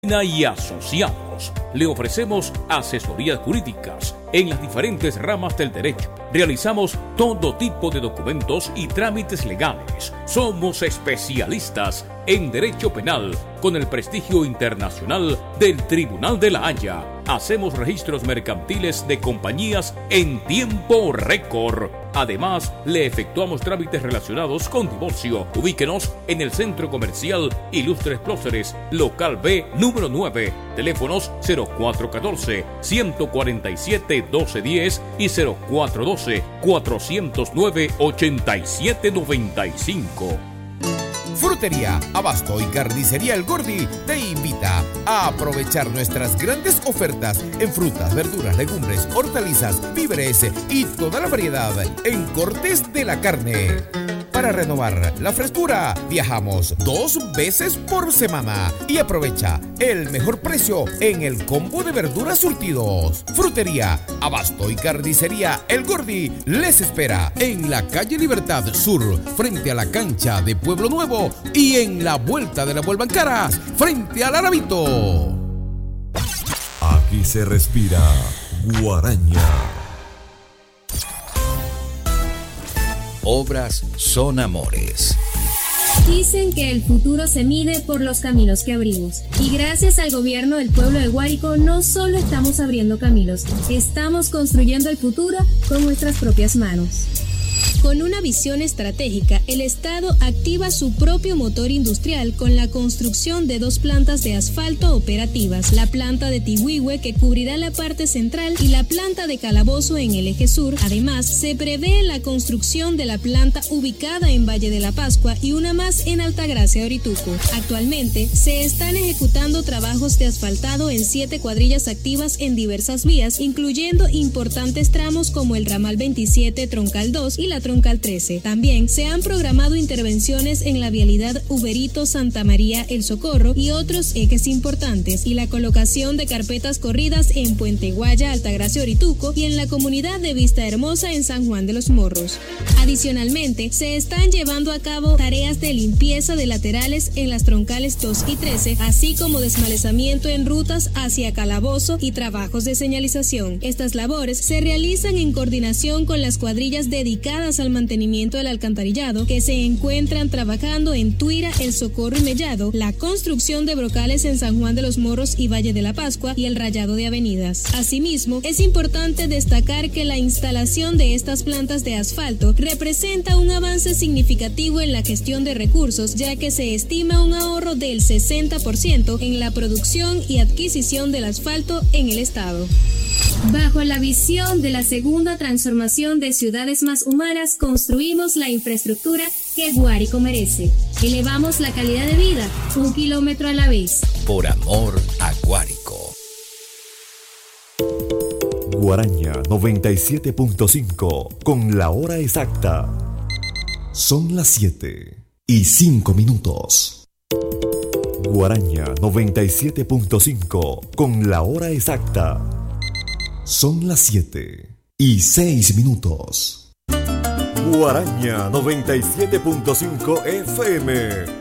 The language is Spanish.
y Asociados. Le ofrecemos asesorías jurídicas en las diferentes ramas del derecho. Realizamos todo tipo de documentos y trámites legales. Somos especialistas en derecho penal con el prestigio internacional del Tribunal de La Haya. Hacemos registros mercantiles de compañías en tiempo récord. Además, le efectuamos trámites relacionados con divorcio. Ubíquenos en el Centro Comercial Ilustres Próceres, Local B, número 9. Teléfonos 0414-147-1210 y 0412-409-8795. Frutería, Abasto y Carnicería El Gordi te invita a aprovechar nuestras grandes ofertas en frutas, verduras, legumbres, hortalizas, víveres y toda la variedad en cortes de la carne. Para renovar la frescura, viajamos 2 veces por semana y aprovecha el mejor precio en el combo de verduras surtidos. Frutería, Abasto y Carnicería El Gordi les espera en la calle Libertad Sur, frente a la cancha de Pueblo Nuevo, y en la vuelta de la Vuelvancaras, frente al Arabito. Aquí se respira Guaraña. Obras son amores. Dicen que el futuro se mide por los caminos que abrimos. Y gracias al gobierno del pueblo de Guárico, no solo estamos abriendo caminos, estamos construyendo el futuro con nuestras propias manos. Con una visión estratégica, el Estado activa su propio motor industrial con la construcción de 2 plantas de asfalto operativas, la planta de Tihuihue, que cubrirá la parte central, y la planta de Calabozo en el eje sur. Además, se prevé la construcción de la planta ubicada en Valle de la Pascua y una más en Altagracia, Orituco. Actualmente, se están ejecutando trabajos de asfaltado en 7 cuadrillas activas en diversas vías, incluyendo importantes tramos como el ramal 27, troncal 2 y la troncal 13. También se han programado intervenciones en la vialidad Uberito Santa María El Socorro y otros ejes importantes, y la colocación de carpetas corridas en Puente Guaya, Altagracia, Orituco, y en la comunidad de Vista Hermosa en San Juan de los Morros. Adicionalmente, se están llevando a cabo tareas de limpieza de laterales en las troncales 2 y 13, así como desmalezamiento en rutas hacia Calabozo y trabajos de señalización. Estas labores se realizan en coordinación con las cuadrillas dedicadas al mantenimiento del alcantarillado, que se encuentran trabajando en Tuira, El Socorro y Mellado, la construcción de brocales en San Juan de los Morros y Valle de la Pascua y el rayado de avenidas. Asimismo, es importante destacar que la instalación de estas plantas de asfalto representa un avance significativo en la gestión de recursos, ya que se estima un ahorro del 60% en la producción y adquisición del asfalto en el estado. Bajo la visión de la segunda transformación de ciudades más humanas, construimos la infraestructura que Guárico merece. Elevamos la calidad de vida 1 kilómetro a la vez. Por amor a Guárico. Guaraña 97.5 con la hora exacta. Son las 7:05. Guaraña 97.5 con la hora exacta. Son las 7:06. Guaraña 97.5 FM